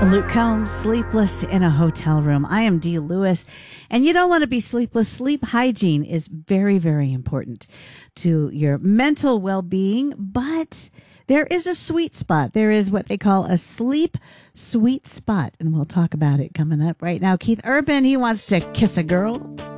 Luke Combs, Sleepless in a Hotel Room. I am Dee Lewis, and you don't want to be sleepless. Sleep hygiene is very, very important to your mental well-being, but there is a sweet spot. There is what they call a sleep sweet spot, and we'll talk about it coming up right now. Keith Urban, he wants to kiss a girl.